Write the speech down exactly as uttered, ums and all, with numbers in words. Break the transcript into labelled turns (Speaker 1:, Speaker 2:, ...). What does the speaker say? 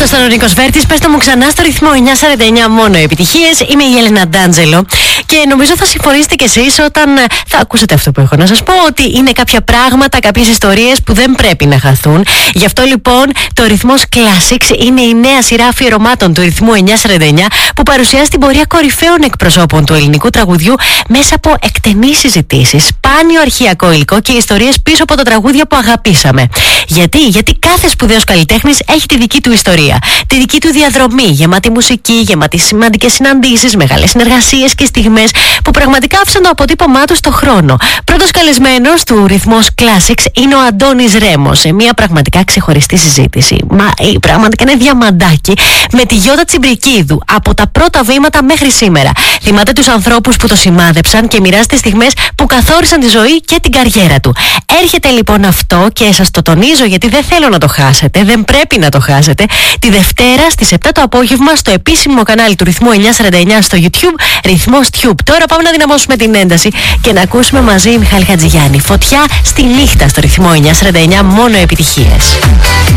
Speaker 1: Αυτό ήταν ο Νίκος Βέρτης. Πες το μου ξανά στο ρυθμό εννιά σαράντα εννιά, μόνο επιτυχίες. Είμαι η Έλενα Ντάντζελο. Και νομίζω θα συμφωνήσετε κι εσείς όταν θα ακούσετε αυτό που έχω να σας πω, ότι είναι κάποια πράγματα, κάποιες ιστορίες που δεν πρέπει να χαθούν. Γι' αυτό λοιπόν το ρυθμός Classics είναι η νέα σειρά αφιερωμάτων του ρυθμού εννιά σαράντα εννιά που παρουσιάζει την πορεία κορυφαίων εκπροσώπων του ελληνικού τραγουδιού μέσα από εκτενείς συζητήσεις, σπάνιο αρχαιακό υλικό και ιστορίες πίσω από τα τραγούδια που αγαπήσαμε. Γιατί, Γιατί κάθε σπουδαίος καλλιτέχνης έχει τη δική του ιστορία, τη δική του διαδρομή, γεμάτη μουσική, γεμάτη σημαντικές συναντήσεις, μεγάλες συνεργασίες και στιγμές που πραγματικά άφησαν το αποτύπωμά του στο χρόνο. Πρώτος καλεσμένος του ρυθμός Classics είναι ο Αντώνης Ρέμος, σε μια πραγματικά ξεχωριστή συζήτηση. Μα πραγματικά είναι διαμαντάκι με τη Γιώτα Τσιμπρικίδου από τα πρώτα βήματα μέχρι σήμερα. Θυμάται τους ανθρώπους που το σημάδεψαν και μοιράζεται στιγμές που καθόρισαν τη ζωή και την καριέρα του. Έρχεται λοιπόν αυτό και σας το τονίζω γιατί δεν θέλω να το χάσετε, δεν πρέπει να το χάσετε. Τη Δευτέρα στις επτά το απόγευμα στο επίσημο κανάλι του ρυθμού εννιά σαράντα εννιά στο YouTube, ρυθμός Tube. Τώρα πάμε να δυναμώσουμε την ένταση και να ακούσουμε μαζί Μιχάλη Χατζηγιάννη. Φωτιά στη νύχτα στο ρυθμό εννιά σαράντα εννιά, μόνο επιτυχίες.